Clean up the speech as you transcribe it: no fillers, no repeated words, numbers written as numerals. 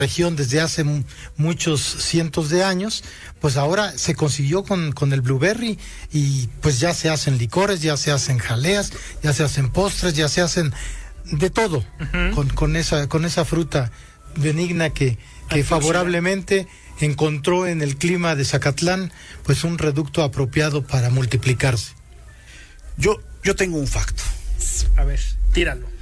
región desde hace muchos cientos de años, pues ahora se consiguió con el blueberry y pues ya se hacen licores, ya se hacen jaleas, ya se hacen postres, ya se hacen de todo con esa fruta benigna que favorablemente encontró en el clima de Zacatlán pues un reducto apropiado para multiplicarse. Yo tengo un facto. A ver, tíralo.